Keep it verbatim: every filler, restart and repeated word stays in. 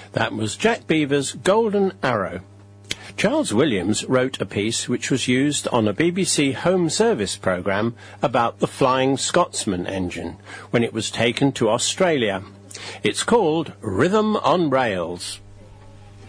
That was Jack Beaver's Golden Arrow. Charles Williams wrote a piece which was used on a B B C Home Service programme about the Flying Scotsman engine when it was taken to Australia. It's called Rhythm on Rails.